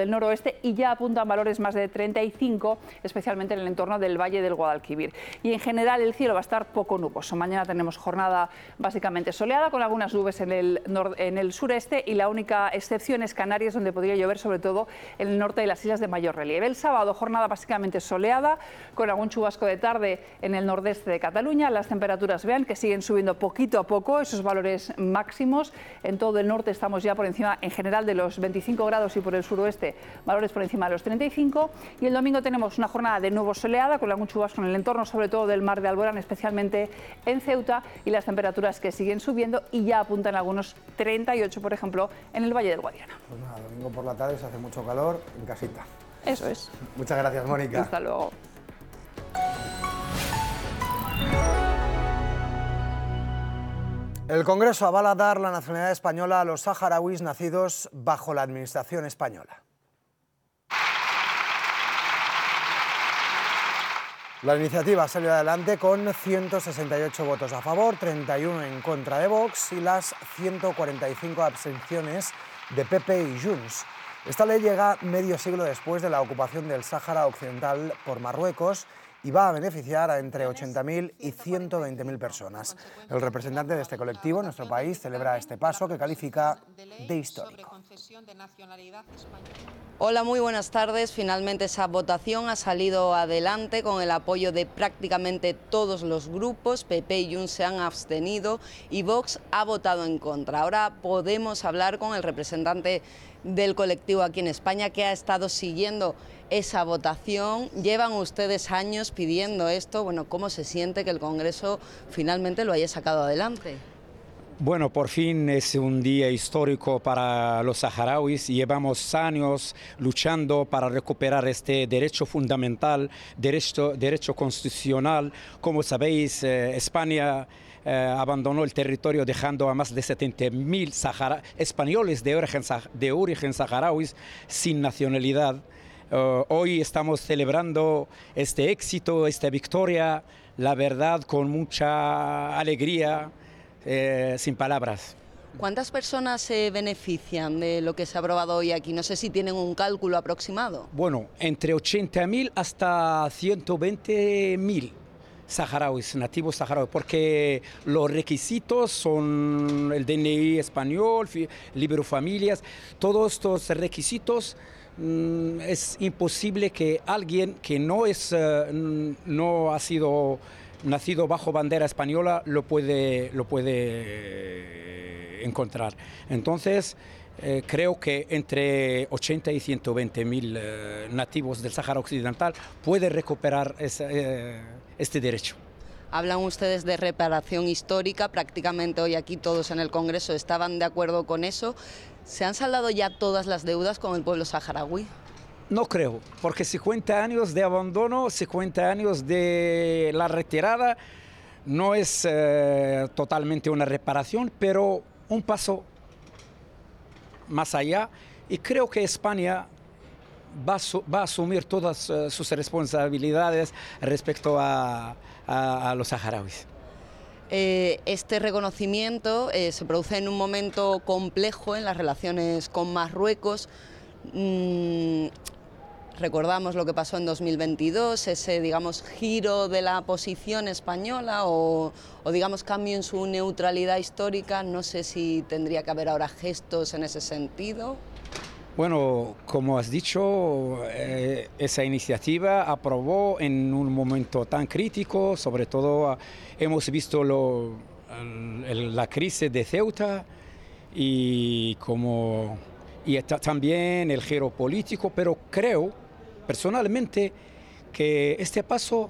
del noroeste y ya apuntan valores más de 35, especialmente en el entorno del Valle del Guadalquivir. Y en general el cielo va a estar poco nuboso. Mañana tenemos jornada básicamente soleada con algunas nubes en el sureste y la única excepción es Canarias, donde podría llover sobre todo en el norte de las islas de mayor relieve. El sábado jornada básicamente soleada con algún chubasco de tarde en el nordeste de Cataluña. Las temperaturas vean que siguen subiendo poquito a poco esos valores máximos. En todo el norte estamos ya por encima en general de los 25 grados y por el suroeste valores por encima de los 35. Y el domingo tenemos una jornada de nuevo soleada con algún chubasco en el entorno sobre todo del mar de Alborán, especialmente en Ceuta, y las temperaturas que siguen subiendo y ya apuntan algunos 38, por ejemplo, en el Valle del Guadiana. Pues nada, domingo por la tarde se hace mucho calor en casita. Eso es. Muchas gracias, Mónica. Hasta luego. El Congreso avala dar la nacionalidad española a los saharauis nacidos bajo la administración española. La iniciativa salió adelante con 168 votos a favor, 31 en contra de Vox y las 145 abstenciones de PP y Junts. Esta ley llega medio siglo después de la ocupación del Sáhara Occidental por Marruecos y va a beneficiar a entre 80.000 y 120.000 personas. El representante de este colectivo en nuestro país celebra este paso que califica de histórico. Hola, muy buenas tardes. Finalmente esa votación ha salido adelante con el apoyo de prácticamente todos los grupos. PP y Junts se han abstenido y Vox ha votado en contra. Ahora podemos hablar con el representante del colectivo aquí en España que ha estado siguiendo esa votación. Llevan ustedes años pidiendo esto. Bueno, ¿cómo se siente que el Congreso finalmente lo haya sacado adelante? Bueno, por fin es un día histórico para los saharauis. Llevamos años luchando para recuperar este derecho fundamental, derecho constitucional. Como sabéis, España abandonó el territorio dejando a más de 70.000 españoles de origen saharauis sin nacionalidad. Hoy estamos celebrando este éxito, esta victoria, la verdad, con mucha alegría. Sin palabras. ¿Cuántas personas se benefician de lo que se ha aprobado hoy aquí? No sé si tienen un cálculo aproximado. Bueno, entre 80.000 hasta 120.000 saharauis, nativos saharauis, porque los requisitos son el DNI español, libro familias, todos estos requisitos. Es imposible que alguien que no ha sido nacido bajo bandera española lo puede encontrar. Entonces, creo que entre 80 y 120.000 nativos del Sáhara Occidental pueden recuperar este derecho. Hablan ustedes de reparación histórica, prácticamente hoy aquí todos en el Congreso estaban de acuerdo con eso. ¿Se han saldado ya todas las deudas con el pueblo saharaui? No creo, porque 50 años de abandono, 50 años de la retirada, no es totalmente una reparación, pero un paso más allá. Y creo que España va a asumir todas sus responsabilidades respecto a los saharauis. Este reconocimiento se produce en un momento complejo en las relaciones con Marruecos. Recordamos lo que pasó en 2022, ese, digamos, giro de la posición española o digamos, cambio en su neutralidad histórica. No sé si tendría que haber ahora gestos en ese sentido. Bueno, como has dicho, esa iniciativa aprobó en un momento tan crítico, sobre todo hemos visto la crisis de Ceuta y también el giro político, pero creo personalmente que este paso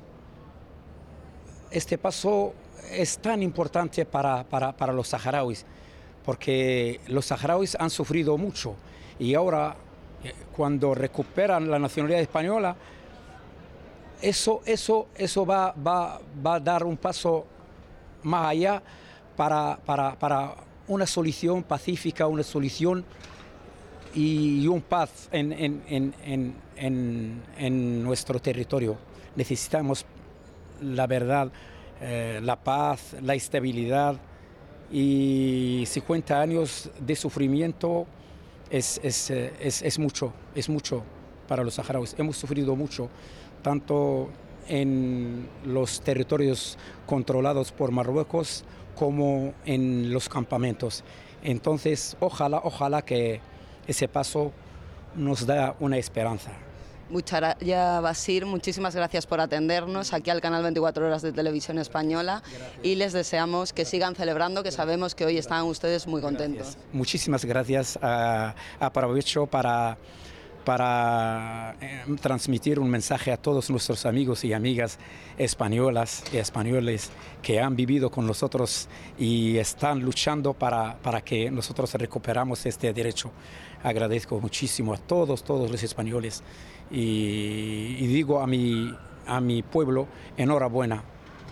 es tan importante para los saharauis, porque los saharauis han sufrido mucho y ahora cuando recuperan la nacionalidad española, eso va a dar un paso más allá para una solución pacífica, una solución y un paz en nuestro territorio. Necesitamos la verdad, la paz, la estabilidad, y 50 años de sufrimiento es mucho para los saharauis. Hemos sufrido mucho, tanto en los territorios controlados por Marruecos como en los campamentos. Entonces, ojalá que ese paso nos da una esperanza. Mucharaja Basir, muchísimas gracias por atendernos aquí al canal 24 Horas de Televisión Española y les deseamos que sigan celebrando, que sabemos que hoy están ustedes muy contentos. Gracias. Muchísimas gracias. Aprovecho para transmitir un mensaje a todos nuestros amigos y amigas españolas y españoles que han vivido con nosotros y están luchando para que nosotros recuperamos este derecho. Agradezco muchísimo a todos los españoles y digo a mi pueblo, enhorabuena.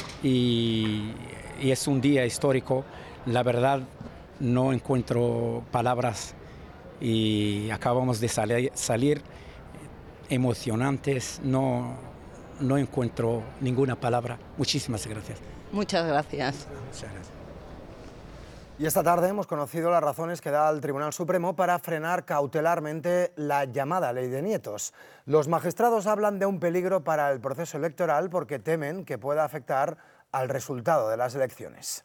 Y es un día histórico. La verdad, no encuentro palabras y acabamos de salir emocionantes. No encuentro ninguna palabra. Muchísimas gracias. Muchas gracias. Muchas gracias. Y esta tarde hemos conocido las razones que da el Tribunal Supremo para frenar cautelarmente la llamada Ley de Nietos. Los magistrados hablan de un peligro para el proceso electoral porque temen que pueda afectar al resultado de las elecciones.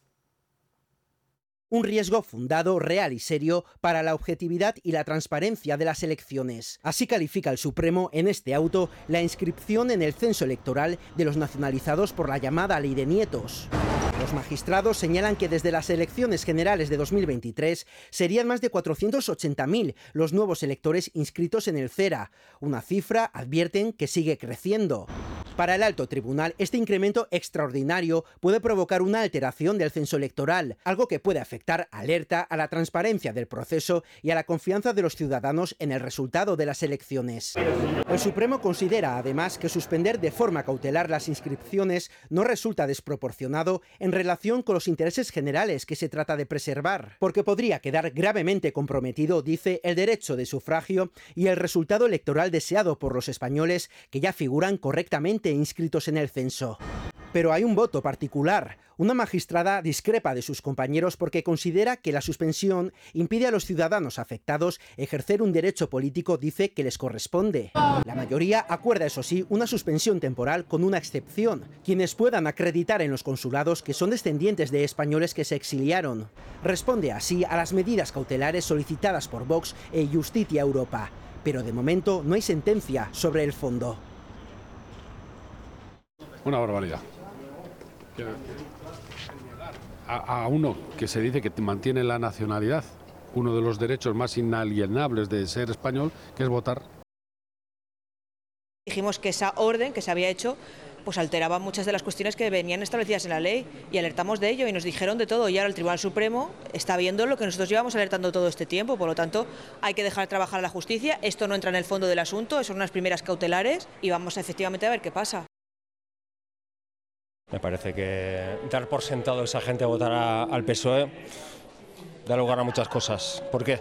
Un riesgo fundado, real y serio para la objetividad y la transparencia de las elecciones. Así califica el Supremo en este auto la inscripción en el censo electoral de los nacionalizados por la llamada Ley de Nietos. Los magistrados señalan que desde las elecciones generales de 2023 serían más de 480.000 los nuevos electores inscritos en el CERA, una cifra, advierten, que sigue creciendo. Para el alto tribunal, este incremento extraordinario puede provocar una alteración del censo electoral, algo que puede afectar, alerta, a la transparencia del proceso y a la confianza de los ciudadanos en el resultado de las elecciones. El Supremo considera, además, que suspender de forma cautelar las inscripciones no resulta desproporcionado en relación con los intereses generales que se trata de preservar, porque podría quedar gravemente comprometido, dice, el derecho de sufragio y el resultado electoral deseado por los españoles que ya figuran correctamente inscritos en el censo. Pero hay un voto particular. Una magistrada discrepa de sus compañeros porque considera que la suspensión impide a los ciudadanos afectados ejercer un derecho político, dice, que les corresponde. La mayoría acuerda, eso sí, una suspensión temporal con una excepción: quienes puedan acreditar en los consulados que son descendientes de españoles que se exiliaron. Responde así a las medidas cautelares solicitadas por Vox e Justicia Europa. Pero de momento no hay sentencia sobre el fondo. Una barbaridad. A uno que se dice que mantiene la nacionalidad, uno de los derechos más inalienables de ser español, que es votar. Dijimos que esa orden que se había hecho pues alteraba muchas de las cuestiones que venían establecidas en la ley y alertamos de ello y nos dijeron de todo, y ahora el Tribunal Supremo está viendo lo que nosotros llevamos alertando todo este tiempo. Por lo tanto, hay que dejar trabajar a la justicia. Esto no entra en el fondo del asunto, son unas primeras cautelares y vamos efectivamente a ver qué pasa. Me parece que dar por sentado que esa gente votará al PSOE da lugar a muchas cosas. ¿Por qué?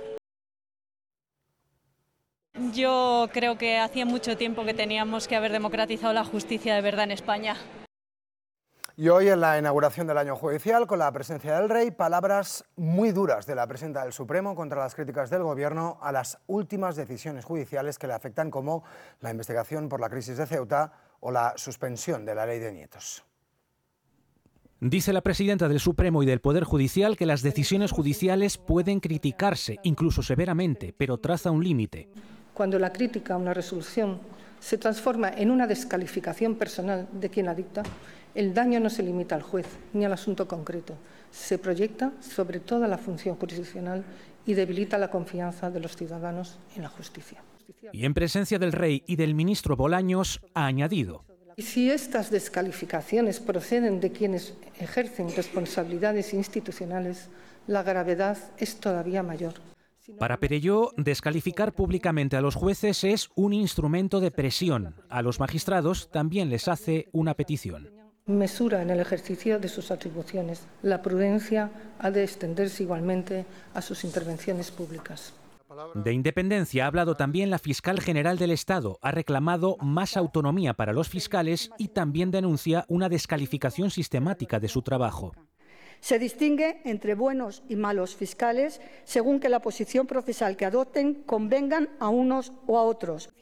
Yo creo que hacía mucho tiempo que teníamos que haber democratizado la justicia de verdad en España. Y hoy, en la inauguración del año judicial, con la presencia del Rey, palabras muy duras de la presidenta del Supremo contra las críticas del Gobierno a las últimas decisiones judiciales que le afectan, como la investigación por la crisis de Ceuta o la suspensión de la Ley de Nietos. Dice la presidenta del Supremo y del Poder Judicial que las decisiones judiciales pueden criticarse, incluso severamente, pero traza un límite. Cuando la crítica a una resolución se transforma en una descalificación personal de quien la dicta, el daño no se limita al juez ni al asunto concreto. Se proyecta sobre toda la función jurisdiccional y debilita la confianza de los ciudadanos en la justicia. Y en presencia del Rey y del ministro Bolaños ha añadido: y si estas descalificaciones proceden de quienes ejercen responsabilidades institucionales, la gravedad es todavía mayor. Para Perelló, descalificar públicamente a los jueces es un instrumento de presión. A los magistrados también les hace una petición. Mesura en el ejercicio de sus atribuciones. La prudencia ha de extenderse igualmente a sus intervenciones públicas. De independencia ha hablado también la fiscal general del Estado. Ha reclamado más autonomía para los fiscales y también denuncia una descalificación sistemática de su trabajo. Se distingue entre buenos y malos fiscales según que la posición procesal que adopten convengan a unos o a otros.